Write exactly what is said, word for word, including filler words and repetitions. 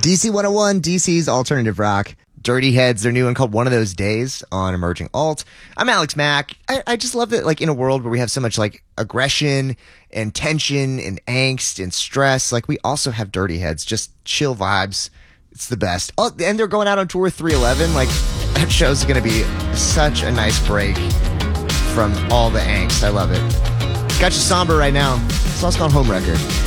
D C one oh one, D C's alternative rock. Dirty Heads, their new one called One of Those Days on Emerging Alt. I'm Alex Mack. I, I just love that, like, in a world where we have so much, like, aggression and tension and angst and stress, like, we also have Dirty Heads, just chill vibes. It's the best. Oh, and they're going out on tour with three eleven. Like, that show's going to be such a nice break from all the angst. I love it. Got you somber right now. This song's called Home Record.